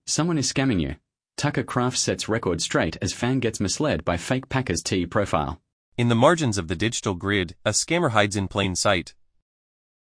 Someone is scamming you. Tucker Kraft sets record straight as fan gets misled by fake Packers T profile. In the margins of the digital grid, a scammer hides in plain sight.